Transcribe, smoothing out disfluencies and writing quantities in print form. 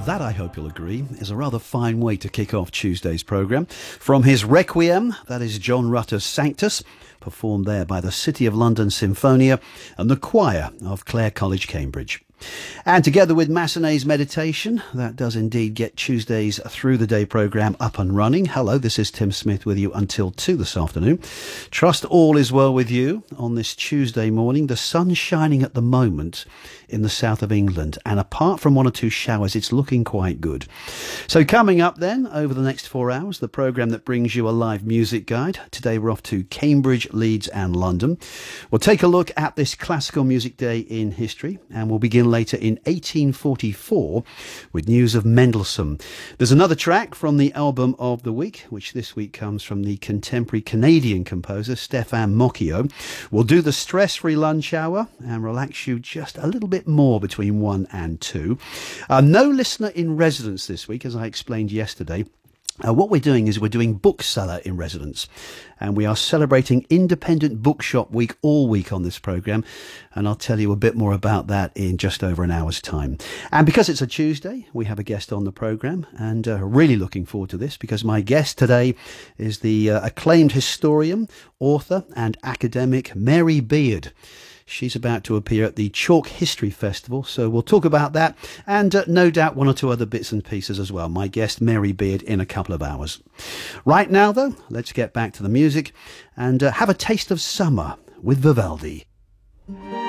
that, I hope you'll agree, is a rather fine way to kick off Tuesday's programme. From his Requiem, that is John Rutter's Sanctus, performed there by the City of London Sinfonia and the choir of Clare College, Cambridge. And together with Massenet's Meditation, that does indeed get Tuesday's Through the Day programme up and running. Hello, this is Tim Smith with you until 2 this afternoon. Trust all is well with you on this Tuesday morning. The sun's shining at the moment in the south of England, and apart from one or two showers, it's looking quite good. So coming up then, over the next 4 hours, the programme that brings you a live music guide. Today we're off to Cambridge, Leeds and London. We'll take a look at this classical music day in history, and we'll begin later in 1844 with news of Mendelssohn. There's another track from the album of the week, which this week comes from the contemporary Canadian composer Stéphane Mocchio. We'll do the stress-free lunch hour and relax you just a little bit more between 1 and 2. No listener in residence this week, as I explained yesterday. What we're doing is we're doing Bookseller in Residence, and we are celebrating Independent Bookshop Week all week on this programme, and I'll tell you a bit more about that in just over an hour's time. And because it's a Tuesday, we have a guest on the programme, and really looking forward to this, because my guest today is the acclaimed historian, author and academic Mary Beard. She's about to appear at the Chalk History Festival, so we'll talk about that and no doubt one or two other bits and pieces as well. My guest, Mary Beard, in a couple of hours. Right now, though, let's get back to the music and have a taste of summer with Vivaldi.